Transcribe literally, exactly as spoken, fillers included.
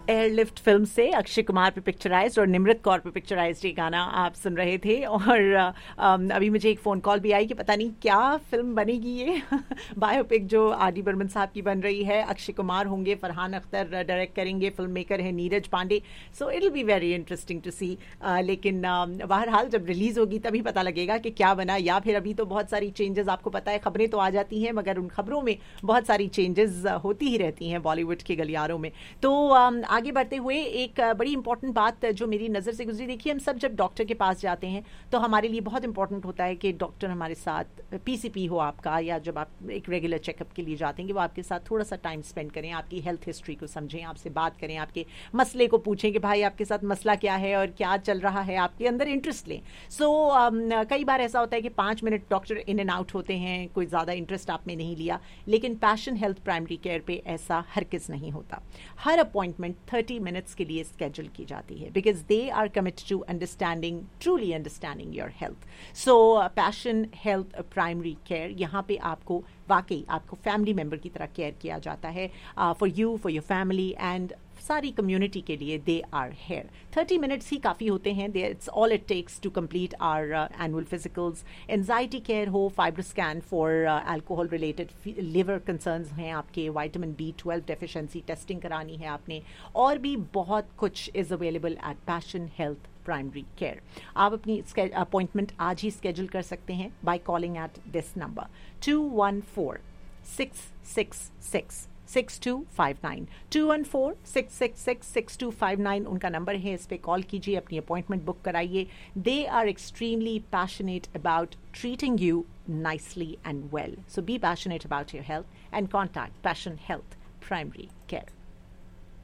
Airlift film से अक्षय कुमार पे picturised और निमृत कौर पे पिक्चराइज्ड ये गाना आप सुन रहे थे। और अ, अम, अभी मुझे एक फ़ोन कॉल भी आई कि पता नहीं क्या फिल्म बनेगी ये बायोपिक जो आर डी बर्मन साहब की बन रही है। अक्षय कुमार होंगे, फरहान अख्तर डायरेक्ट करेंगे, फिल्म मेकर है Neeraj Pandey. So it will be very interesting to सी। लेकिन अ, बहरहाल जब रिलीज़ होगी तभी पता लगेगा कि क्या बना, या फिर अभी तो बहुत सारी चेंजेस, आपको पता है खबरें तो आ जाती हैं मगर उन खबरों में बहुत सारी चेंजेस होती ही रहती हैं बॉलीवुड के गलियारों में। तो अम, आगे बढ़ते हुए एक अ, बड़ी इंपॉर्टेंट बात जो मेरी नज़र से गुजरी, देखिए हम सब जब डॉक्टर के पास जाते हैं तो हमारे लिए बहुत इंपॉर्टेंट होता है कि डॉक्टर हमारे साथ, पीसीपी हो आपका या जब आप एक रेगुलर चेकअप के लिए जाते हैं, कि वो आपके साथ थोड़ा सा टाइम स्पेंड करें, आपकी हेल्थ हिस्ट्री को समझें, आपसे बात करें, आपके मसले को पूछें कि भाई आपके साथ मसला क्या है और क्या चल रहा है, आपके अंदर इंटरेस्ट लें। सो so, कई बार ऐसा होता है कि पाँच minute doctor in and out होते हैं, कोई ज़्यादा इंटरेस्ट आपने नहीं लिया। लेकिन पैशन हेल्थ प्राइमरी केयर पे ऐसा हरगिज़ नहीं होता। हर अपॉइंटमेंट थर्टी मिनट्स के लिए स्केड्यूल की जाती है, because they are committed to understanding, truly understanding your health. So passion health primary care, यहाँ पे आपको वाकई आपको फैमिली मेम्बर की तरह केयर किया जाता है, for you, for your family and सारी कम्युनिटी के लिए they are here. Thirty minutes ही काफ़ी होते हैं, दे it's all it takes to complete are annual physicals. Anxiety care हो, fibre scan for alcohol related liver concerns हैं आपके, vitamin B twelve deficiency testing करानी है आपने, और भी बहुत कुछ is available at passion health primary care. आप अपनी अपॉइंटमेंट आज ही स्केड्यूल कर सकते हैं by calling at this number two one four six six six six to five nine. To one four six six six six to five nine उनका number है, इस पर कॉल कीजिए, अपनी अपॉइंटमेंट बुक कराइए। They are extremely passionate about treating you nicely and well. So be passionate about your health and contact Passion Health Primary Care.